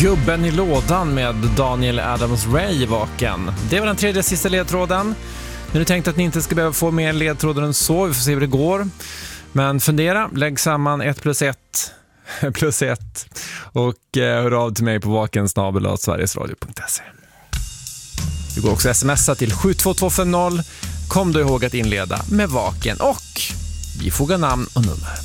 Gubben i lådan med Daniel Adams-Ray vaken. Det var den tredje sista ledtråden. Nu är det tänkt att ni inte ska behöva få mer ledtrådar än så. Vi får se hur det går. Men fundera, lägg samman 1 plus 1 plus 1 och hör av till mig på vakensnabel@sverigesradio.se. Du går också smsa till 72250. Kom då ihåg att inleda med vaken och vi fogar namn och nummer.